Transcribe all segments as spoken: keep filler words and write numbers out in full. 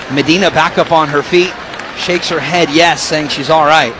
Medina back up on her feet, shakes her head yes, saying she's all right.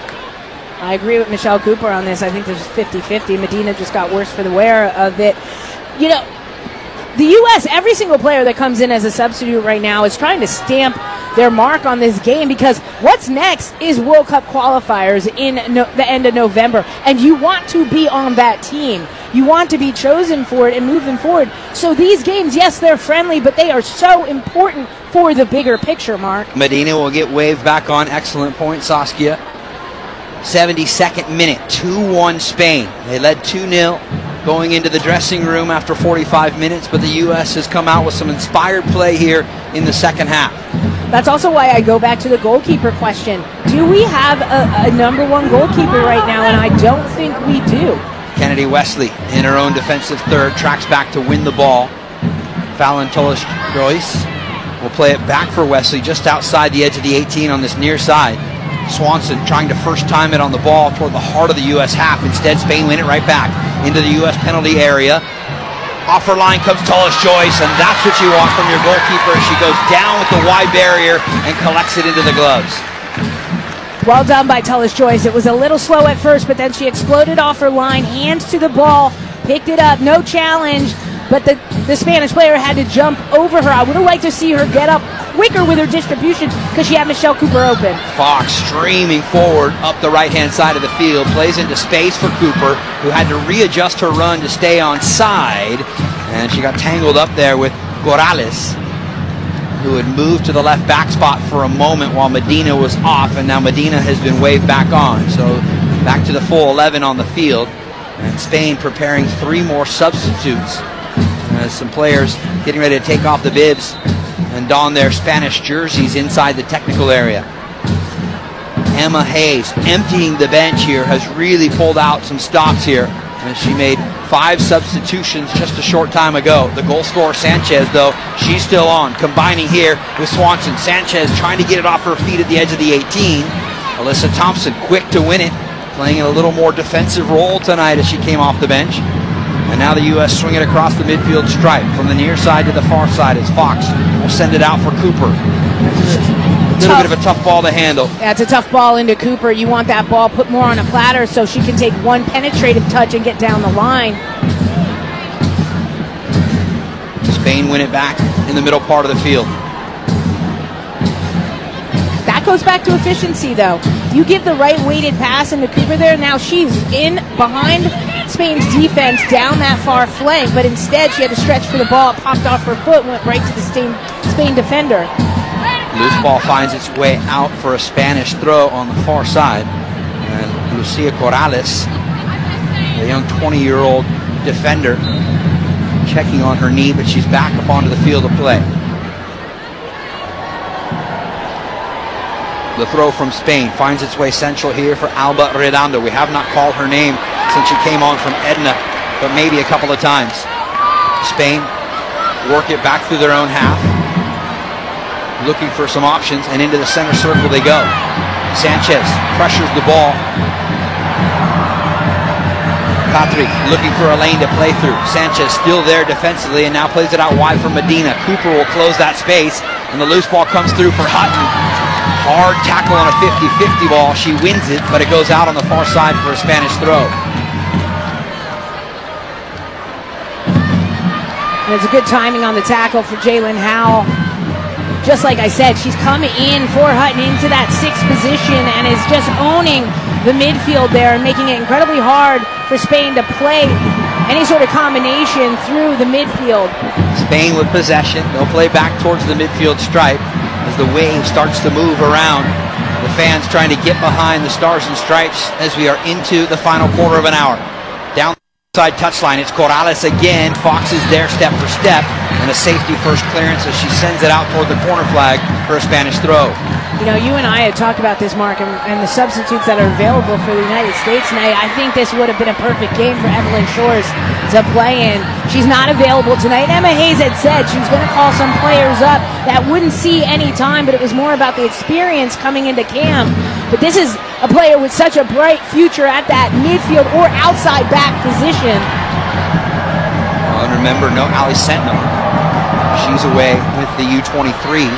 I agree with Michelle Cooper on this. I think there's fifty fifty. Medina just got worse for the wear of it. You know, the U S, every single player that comes in as a substitute right now is trying to stamp their mark on this game, because what's next is World Cup qualifiers in no, the end of November, and you want to be on that team. You want to be chosen for it and moving forward. So these games, yes, they're friendly, but they are so important for the bigger picture, Mark. Medina will get waved back on. Excellent point, Saskia. seventy-second minute, two one Spain. They led two nil going into the dressing room after forty-five minutes, but the U S has come out with some inspired play here in the second half. That's also why I go back to the goalkeeper question. Do we have a, a number one goalkeeper right now? And I don't think we do. Kennedy Wesley in her own defensive third, tracks back to win the ball. Fallon Tullis-Joyce will play it back for Wesley just outside the edge of the eighteen on this near side. Swanson trying to first time it on the ball toward the heart of the U S half. Instead, Spain win it right back into the U S penalty area. Off her line comes Tullis-Joyce, and that's what you want from your goalkeeper. She goes down with the wide barrier and collects it into the gloves. Well done by Tullis-Joyce. It was a little slow at first, but then she exploded off her line, hands to the ball, picked it up, no challenge, but the, the Spanish player had to jump over her. I would have liked to see her get up quicker with her distribution because she had Michelle Cooper open. Fox streaming forward up the right-hand side of the field, plays into space for Cooper, who had to readjust her run to stay on side, and she got tangled up there with Corrales, who had moved to the left back spot for a moment while Medina was off, and now Medina has been waved back on. So back to the full eleven on the field, and Spain preparing three more substitutes as some players getting ready to take off the bibs and don their Spanish jerseys inside the technical area. Emma Hayes, emptying the bench here, has really pulled out some stops here, and she made five substitutions just a short time ago. The goal scorer, Sanchez, though, she's still on, combining here with Swanson. Sanchez trying to get it off her feet at the edge of the eighteen. Alyssa Thompson quick to win it, playing in a little more defensive role tonight as she came off the bench. And now the U S swing it across the midfield stripe from the near side to the far side as Fox will send it out for Cooper. A little bit of a tough ball to handle. Yeah, it's a tough ball into Cooper. You want that ball put more on a platter so she can take one penetrative touch and get down the line. Spain win it back in the middle part of the field. That goes back to efficiency, though. You give the right weighted pass into Cooper there. Now she's in behind Spain's defense down that far flank, but instead she had to stretch for the ball. It popped off her foot, went right to the Spain, Spain defender. Loose ball finds its way out for a Spanish throw on the far side. And Lucia Corrales, the young twenty-year-old defender, checking on her knee, but she's back up onto the field of play. The throw from Spain finds its way central here for Alba Redondo. We have not called her name since she came on from Edna, but maybe a couple of times. Spain work it back through their own half, looking for some options, and into the center circle they go. Sanchez pressures the ball. Patry looking for a lane to play through. Sanchez still there defensively and now plays it out wide for Medina. Cooper will close that space, and the loose ball comes through for Hutton. Hard tackle on a fifty fifty ball. She wins it, but it goes out on the far side for a Spanish throw. And it's a good timing on the tackle for Jalen Howell. Just like I said, she's coming in for Hutton into that sixth position and is just owning the midfield there and making it incredibly hard for Spain to play any sort of combination through the midfield. Spain with possession. They'll play back towards the midfield stripe as the wave starts to move around. The fans trying to get behind the Stars and Stripes as we are into the final quarter of an hour. Down the side touchline, it's Corrales again. Fox is there step for step, and a safety first clearance as she sends it out toward the corner flag for a Spanish throw. You know, you and I had talked about this, Mark, and, and the substitutes that are available for the United States tonight. I think this would have been a perfect game for Evelyn Shores to play in. She's not available tonight. Emma Hayes had said she was going to call some players up that wouldn't see any time, but it was more about the experience coming into camp. But this is a player with such a bright future at that midfield or outside back position. Well, and remember, no Ali Sentinel. She's away with the U twenty-three.